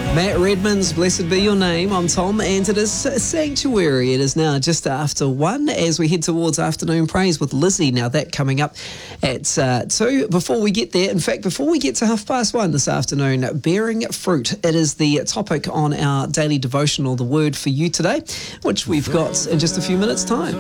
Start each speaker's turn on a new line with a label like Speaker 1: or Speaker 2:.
Speaker 1: Matt Redman's Blessed Be Your Name. I'm Tom, and it is Sanctuary. It is now just after 1 as we head towards afternoon praise with Lizzie. Now that coming up at 2. Before we get there, in fact, before we get to 1:30 this afternoon, bearing fruit. It is the topic on our daily devotional, the word for you today, which we've got in just a few minutes' time.